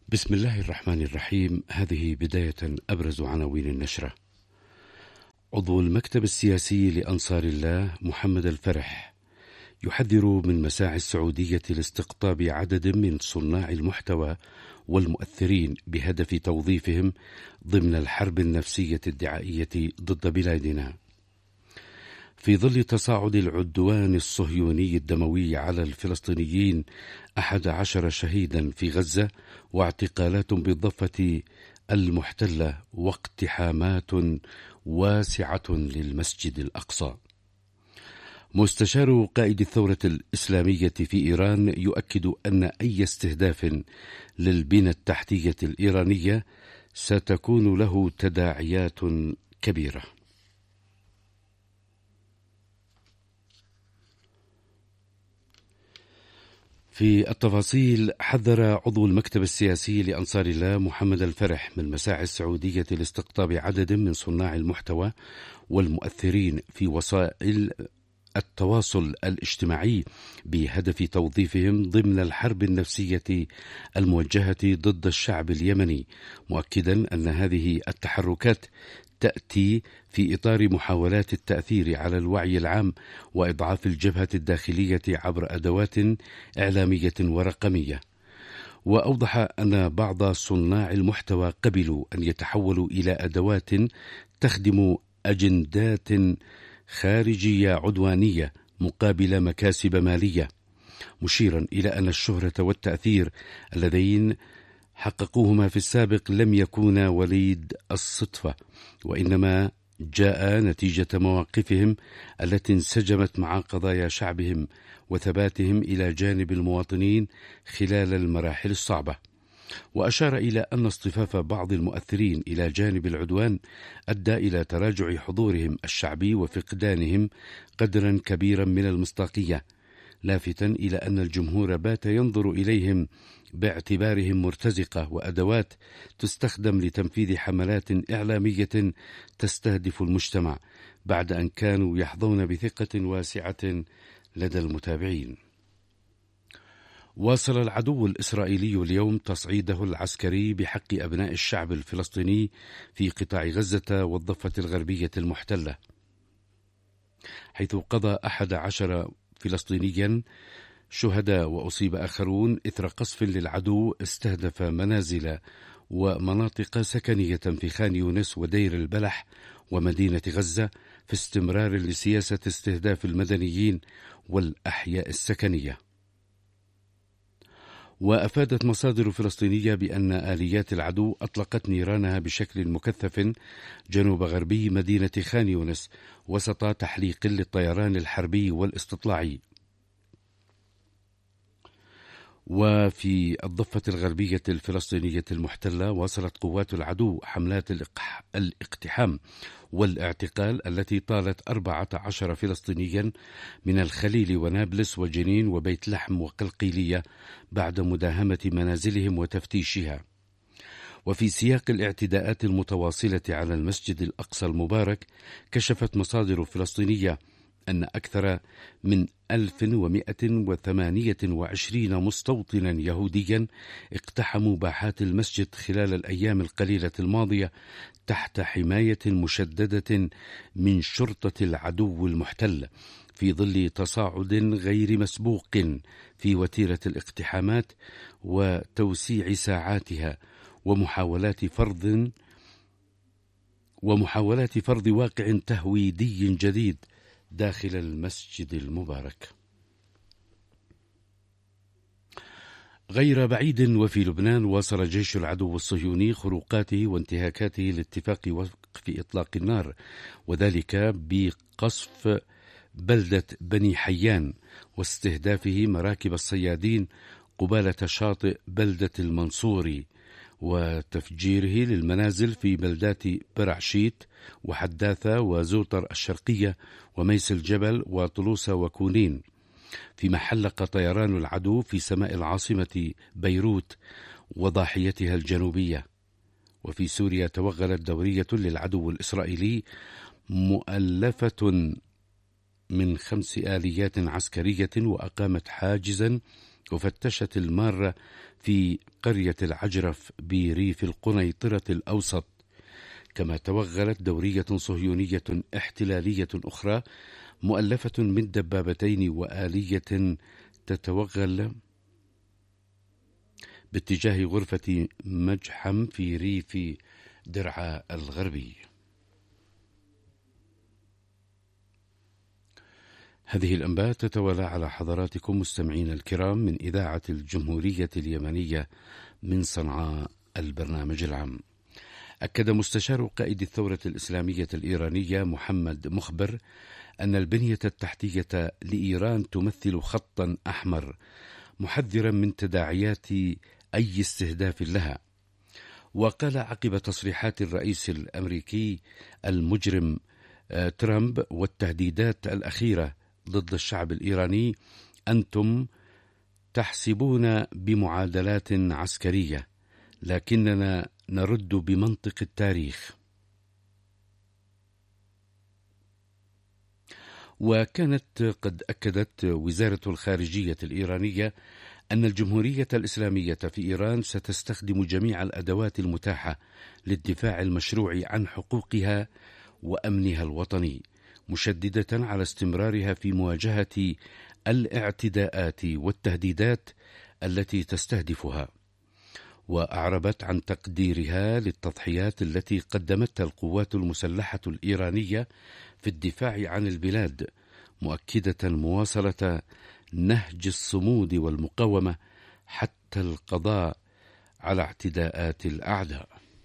بسم الله الرحمن الرحيم. هذه بداية أبرز عناوين النشرة. عضو المكتب السياسي لأنصار الله محمد الفرح يحذر من مساعي السعودية لاستقطاب عدد من صناع المحتوى والمؤثرين بهدف توظيفهم ضمن الحرب النفسية الدعائية ضد بلادنا. في ظل تصاعد العدوان الصهيوني الدموي على الفلسطينيين 11 شهيدا في غزة واعتقالات بالضفة المحتلة واقتحامات واسعة للمسجد الأقصى. مستشار قائد الثورة الإسلامية في إيران يؤكد أن أي استهداف للبنى التحتية الإيرانية ستكون له تداعيات كبيرة. في التفاصيل، حذر عضو المكتب السياسي لأنصار الله محمد الفرح من مساعي السعودية لاستقطاب عدد من صناع المحتوى والمؤثرين في وسائل التواصل الاجتماعي بهدف توظيفهم ضمن الحرب النفسية الموجهة ضد الشعب اليمني، مؤكدا أن هذه التحركات تأتي في إطار محاولات التأثير على الوعي العام وإضعاف الجبهة الداخلية عبر أدوات إعلامية ورقمية. وأوضح أن بعض صناع المحتوى قبلوا أن يتحولوا إلى أدوات تخدم أجندات خارجية عدوانية مقابل مكاسب مالية، مشيرا إلى أن الشهرة والتأثير اللذين حققوهما في السابق لم يكونا وليد الصدفة، وإنما جاء نتيجة مواقفهم التي انسجمت مع قضايا شعبهم وثباتهم إلى جانب المواطنين خلال المراحل الصعبة. وأشار إلى أن اصطفاف بعض المؤثرين إلى جانب العدوان أدى إلى تراجع حضورهم الشعبي وفقدانهم قدرا كبيرا من المصداقية، لافتا إلى أن الجمهور بات ينظر إليهم باعتبارهم مرتزقة وأدوات تستخدم لتنفيذ حملات إعلامية تستهدف المجتمع، بعد أن كانوا يحظون بثقة واسعة لدى المتابعين. واصل العدو الإسرائيلي اليوم تصعيده العسكري بحق أبناء الشعب الفلسطيني في قطاع غزة والضفة الغربية المحتلة، حيث قضى 11 فلسطينيا شهداء وأصيب آخرون إثر قصف للعدو استهدف منازل ومناطق سكنية في خان يونس ودير البلح ومدينة غزة، في استمرار لسياسة استهداف المدنيين والأحياء السكنية. وأفادت مصادر فلسطينية بأن آليات العدو أطلقت نيرانها بشكل مكثف جنوب غربي مدينة خان يونس وسط تحليق للطيران الحربي والاستطلاعي. وفي الضفة الغربية الفلسطينية المحتلة واصلت قوات العدو حملات الاقتحام والاعتقال التي طالت 14 فلسطينيا من الخليل ونابلس وجنين وبيت لحم وقلقيلية بعد مداهمة منازلهم وتفتيشها. وفي سياق الاعتداءات المتواصلة على المسجد الأقصى المبارك، كشفت مصادر فلسطينية أن أكثر من 1128 مستوطنا يهوديا اقتحموا باحات المسجد خلال الأيام القليلة الماضية تحت حماية مشددة من شرطة العدو المحتل، في ظل تصاعد غير مسبوق في وتيرة الاقتحامات وتوسيع ساعاتها ومحاولات فرض واقع تهويدي جديد داخل المسجد المبارك. غير بعيد وفي لبنان، واصل جيش العدو الصهيوني خروقاته وانتهاكاته لاتفاق وقف إطلاق النار، وذلك بقصف بلدة بني حيان واستهدافه مراكب الصيادين قبالة شاطئ بلدة المنصوري، وتفجيره للمنازل في بلدات برعشيت وحداثة وزوطر الشرقية وميس الجبل وطلوسة وكونين، فيما حلق طيران العدو في سماء العاصمة بيروت وضاحيتها الجنوبية. وفي سوريا توغلت دورية للعدو الإسرائيلي مؤلفة من 5 آليات عسكرية وأقامت حاجزا وفتشت المارة في قرية العجرف بريف القنيطرة الأوسط. كما توغلت دورية صهيونية احتلالية أخرى مؤلفة من دبابتين وآلية تتوغل باتجاه غرفة مجحم في ريف درعا الغربي. هذه الأنباء تتوالى على حضراتكم مستمعين الكرام من إذاعة الجمهورية اليمنية من صنعاء البرنامج العام. أكد مستشار قائد الثورة الإسلامية الإيرانية محمد مخبر أن البنية التحتية لإيران تمثل خطا أحمر، محذرا من تداعيات أي استهداف لها. وقال عقب تصريحات الرئيس الأمريكي المجرم ترامب والتهديدات الأخيرة ضد الشعب الإيراني: أنتم تحسبون بمعادلات عسكرية، لكننا نرد بمنطق التاريخ. وكانت قد أكدت وزارة الخارجية الإيرانية أن الجمهورية الإسلامية في إيران ستستخدم جميع الأدوات المتاحة للدفاع المشروع عن حقوقها وأمنها الوطني، مشددة على استمرارها في مواجهة الاعتداءات والتهديدات التي تستهدفها. وأعربت عن تقديرها للتضحيات التي قدمتها القوات المسلحة الإيرانية في الدفاع عن البلاد، مؤكدة مواصلة نهج الصمود والمقاومة حتى القضاء على اعتداءات الأعداء.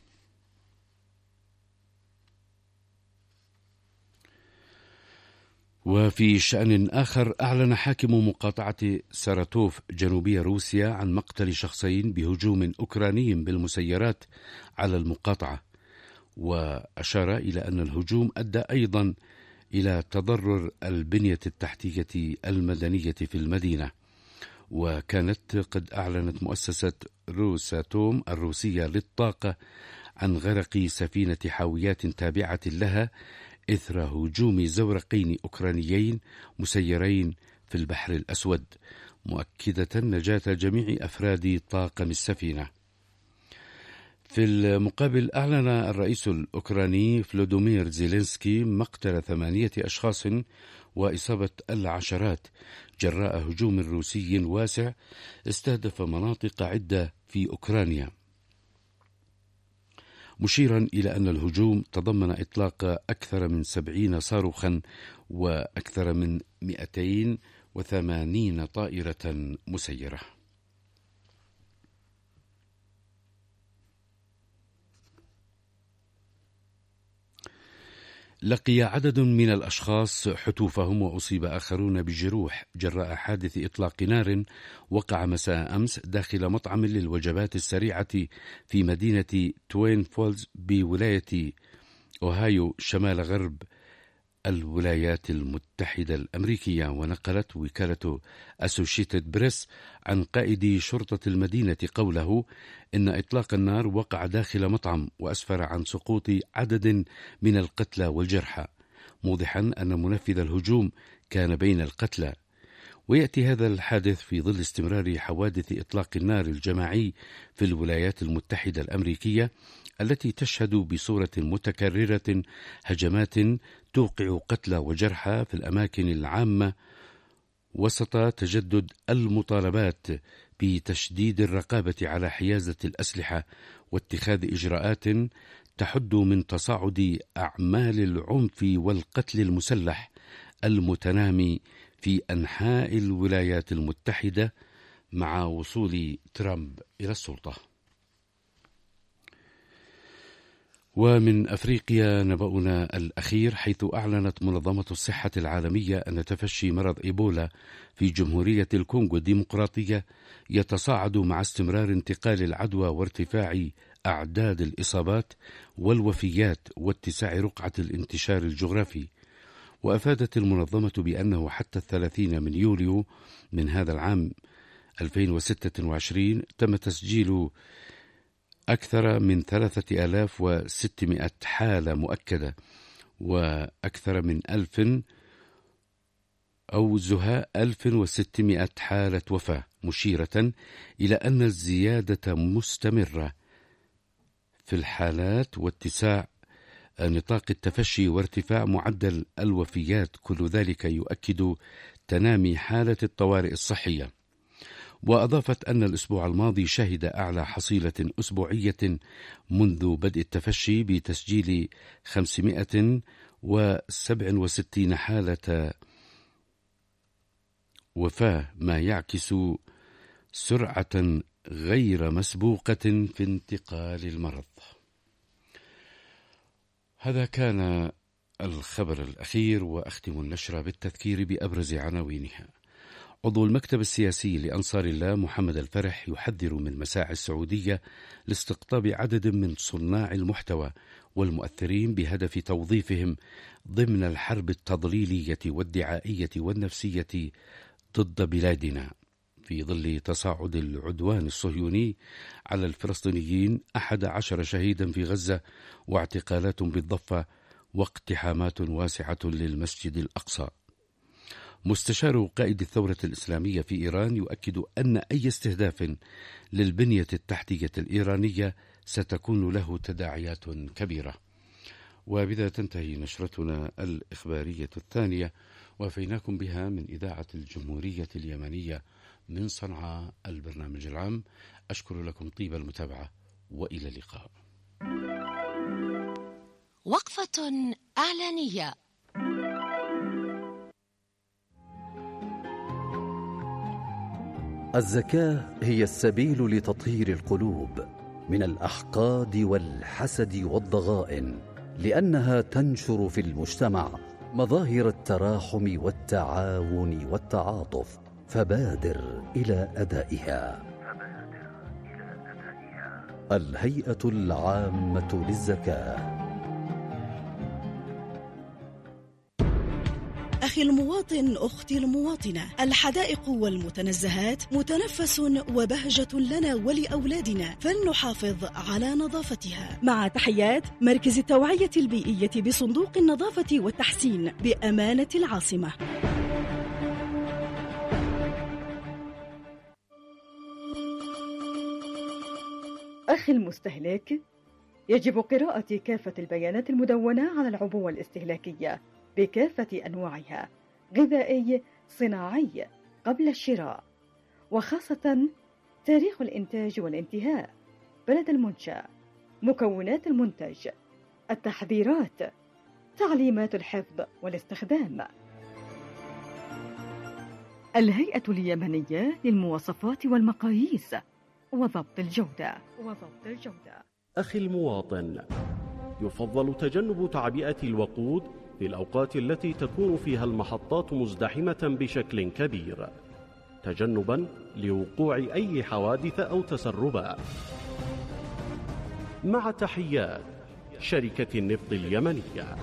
وفي شأن آخر، أعلن حاكم مقاطعة ساراتوف جنوبية روسيا عن مقتل شخصين بهجوم أوكراني بالمسيرات على المقاطعة، وأشار إلى أن الهجوم أدى أيضا إلى تضرر البنية التحتية المدنية في المدينة. وكانت قد أعلنت مؤسسة روساتوم الروسية للطاقة عن غرق سفينة حاويات تابعة لها إثر هجوم زورقين أوكرانيين مسيرين في البحر الأسود، مؤكدة نجاة جميع أفراد طاقم السفينة. في المقابل، أعلن الرئيس الأوكراني فلودومير زيلينسكي مقتل 8 أشخاص وإصابة العشرات جراء هجوم روسي واسع استهدف مناطق عدة في أوكرانيا، مشيرا إلى أن الهجوم تضمن إطلاق أكثر من 70 صاروخا وأكثر من 280 طائرة مسيرة. لقي عدد من الأشخاص حتوفهم وأصيب آخرون بجروح جراء حادث إطلاق نار وقع مساء أمس داخل مطعم للوجبات السريعة في مدينة توين فولز بولاية أوهايو شمال غرب الولايات المتحدة الأمريكية. ونقلت وكالة أسوشيتد بريس عن قائد شرطة المدينة قوله إن إطلاق النار وقع داخل مطعم وأسفر عن سقوط عدد من القتلى والجرحى، موضحا أن منفذ الهجوم كان بين القتلى. ويأتي هذا الحادث في ظل استمرار حوادث إطلاق النار الجماعي في الولايات المتحدة الأمريكية التي تشهد بصورة متكررة هجمات توقع قتلى وجرحى في الأماكن العامة، وسط تجدد المطالبات بتشديد الرقابة على حيازة الأسلحة واتخاذ إجراءات تحد من تصاعد أعمال العنف والقتل المسلح المتنامي في أنحاء الولايات المتحدة مع وصول ترامب إلى السلطة. ومن أفريقيا نبأنا الأخير، حيث أعلنت منظمة الصحة العالمية أن تفشي مرض إيبولا في جمهورية الكونغو الديمقراطية يتصاعد مع استمرار انتقال العدوى وارتفاع أعداد الإصابات والوفيات واتساع رقعة الانتشار الجغرافي. وأفادت المنظمة بأنه حتى 30 من يوليو من هذا العام 2026 تم تسجيل أكثر من 3600 حالة مؤكدة وأكثر من 1000 أوزها 1600 حالة وفاة، مشيرة إلى أن الزيادة مستمرة في الحالات واتساع نطاق التفشي وارتفاع معدل الوفيات، كل ذلك يؤكد تنامي حالة الطوارئ الصحية. وأضافت أن الأسبوع الماضي شهد أعلى حصيلة أسبوعية منذ بدء التفشي بتسجيل 567 حالة وفاة، ما يعكس سرعة غير مسبوقة في انتقال المرض. هذا كان الخبر الأخير، وأختم النشرة بالتذكير بأبرز عناوينها. عضو المكتب السياسي لأنصار الله محمد الفرح يحذر من مساعي السعودية لاستقطاب عدد من صناع المحتوى والمؤثرين بهدف توظيفهم ضمن الحرب التضليلية والدعائية والنفسية ضد بلادنا، في ظل تصاعد العدوان الصهيوني على الفلسطينيين، 11 شهيدا في غزة، واعتقالات بالضفة، واقتحامات واسعة للمسجد الأقصى. مستشار قائد الثورة الإسلامية في إيران يؤكد أن أي استهداف للبنية التحتية الإيرانية ستكون له تداعيات كبيرة. وبذا تنتهي نشرتنا الإخبارية الثانية، وفيناكم بها من إذاعة الجمهورية اليمنية من صنعاء البرنامج العام. أشكر لكم طيب المتابعة، وإلى اللقاء. وقفة إعلانية. الزكاة هي السبيل لتطهير القلوب من الأحقاد والحسد والضغائن، لأنها تنشر في المجتمع مظاهر التراحم والتعاون والتعاطف، فبادر إلى أدائها. الهيئة العامة للزكاة. أخي المواطن، أختي المواطنة، الحدائق والمتنزهات متنفس وبهجة لنا ولأولادنا، فلنحافظ على نظافتها. مع تحيات مركز التوعية البيئية بصندوق النظافة والتحسين بأمانة العاصمة. أخي المستهلك، يجب قراءة كافة البيانات المدونة على العبوة الاستهلاكية بكافة أنواعها، غذائي، صناعي، قبل الشراء، وخاصة تاريخ الإنتاج والانتهاء، بلد المنشأ، مكونات المنتج، التحذيرات، تعليمات الحفظ والاستخدام. الهيئة اليمنية للمواصفات والمقاييس وضبط الجودة. أخي المواطن، يفضل تجنب تعبئة الوقود في الأوقات التي تكون فيها المحطات مزدحمة بشكل كبير، تجنبا لوقوع أي حوادث أو تسربات. مع تحيات شركة النفط اليمنية.